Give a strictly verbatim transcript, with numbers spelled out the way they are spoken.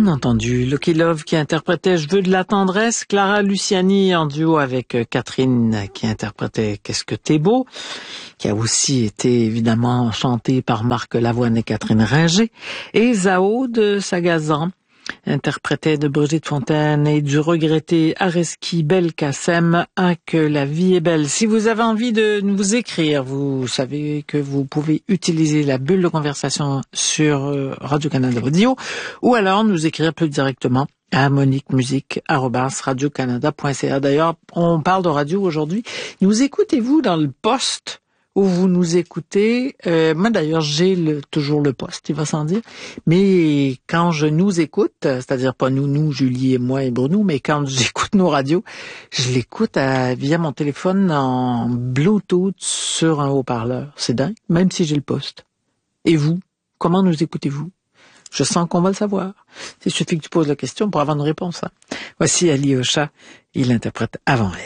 On a entendu Lucky Love qui interprétait Je veux de la tendresse, Clara Luciani en duo avec Catherine qui interprétait Qu'est-ce que t'es beau, qui a aussi été évidemment chanté par Marc Lavoine et Catherine Ringer, et Zao de Sagazan interprétait de Brigitte Fontaine et du regretté Areski Belkacem un Que la vie est belle. Si vous avez envie de nous écrire, vous savez que vous pouvez utiliser la bulle de conversation sur Radio-Canada Audio ou alors nous écrire plus directement à monique musique arobase radio canada point c a. D'ailleurs, on parle de radio aujourd'hui. Nous écoutez-vous dans le poste où vous nous écoutez? Euh, moi, d'ailleurs, j'ai le, toujours le poste, il va sans dire. Mais quand je nous écoute, c'est-à-dire pas nous, nous, Julie et moi et Bruno, mais quand j'écoute nos radios, je l'écoute à, via mon téléphone en Bluetooth sur un haut-parleur. C'est dingue, même si j'ai le poste. Et vous, comment nous écoutez-vous? Je sens qu'on va le savoir. Il suffit que tu poses la question pour avoir une réponse. Hein. Voici Ali Ocha, il interprète Avant elle.